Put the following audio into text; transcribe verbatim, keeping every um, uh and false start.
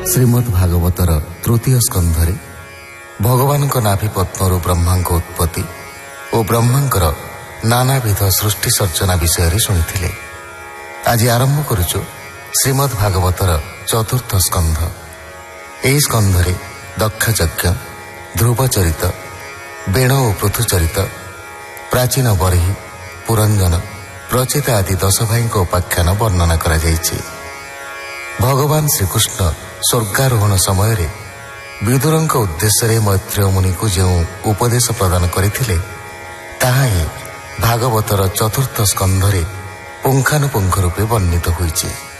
ଶ୍ରୀମଦ୍ ଭାଗବତର ତୃତୀୟ ସ୍କନ୍ଧରେ ଭଗବାନଙ୍କ ନାଭି ପଦ୍ମରୁ ବ୍ରହ୍ମାଙ୍କ ଉତ୍ପତ୍ତି ଓ ବ୍ରହ୍ମାଙ୍କର ନାନାବିଧ ସୃଷ୍ଟି ସର୍ଜନା ବିଷୟରେ ଶୁଣିଥିଲେ। ଆଜି ଆରମ୍ଭ କରୁଛୁ ଶ୍ରୀମଦ୍ ଭାଗବତର ଚତୁର୍ଥ ସ୍କନ୍ଧ। ଏହି ସ୍କନ୍ଧରେ ଦକ୍ଷଯଜ୍ଞ, ଧ୍ରୁବଚରିତ, ବେଣ ଓ ପୃଥୁଚରିତ, ପ୍ରାଚୀନ ବରହି, ପୁରଞ୍ଜନ, ପ୍ରଚିତା ଆଦି ଦଶ ଭାଇଙ୍କ ଉପାଖ୍ୟାନ ବର୍ଣ୍ଣନା କରାଯାଇଛି। ଭଗବାନ ଶ୍ରୀକୃଷ୍ଣ ସ୍ୱର୍ଗାରୋହଣ ସମୟରେ ବିଦୁରଙ୍କ ଉଦ୍ଦେଶ୍ୟରେ ମୈତ୍ରେୟ ମୁନିଙ୍କୁ ଯେଉଁ ଉପଦେଶ ପ୍ରଦାନ କରିଥିଲେ, ତାହା ହିଁ ଭାଗବତର ଚତୁର୍ଥ ସ୍କନ୍ଧରେ ପୁଙ୍ଖାନୁପୁଙ୍ଖ ରୂପେ ବର୍ଣ୍ଣିତ ହୋଇଛି।